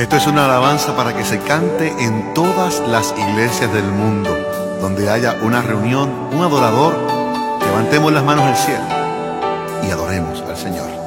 Esto es una alabanza para que se cante en todas las iglesias del mundo. Donde haya una reunión, un adorador, levantemos las manos al cielo y adoremos al Señor.